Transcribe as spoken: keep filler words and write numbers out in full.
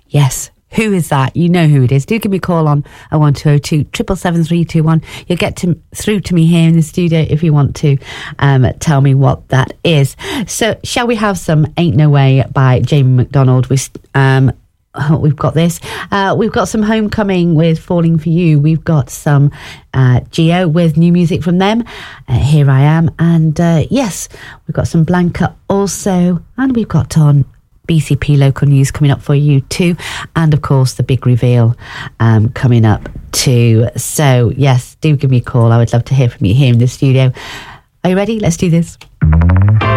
Yes. Who is that? You know who it is. Do give me a call on oh one two oh two, seven seven three two one. You'll get to, through to me here in the studio if you want to um, tell me what that is. So, shall we have some Ain't No Way by Jamie McDonald? We, um, oh, we've got this. Uh, we've got some Homecoming with Falling For You. We've got some uh, Geo with new music from them. Uh, Here I Am. And uh, yes, we've got some Blanca also. And we've got on B C P local news coming up for you too, and of course the big reveal um, coming up too. So yes, do give me a call. I would love to hear from you here in the studio. Are you ready? Let's do this.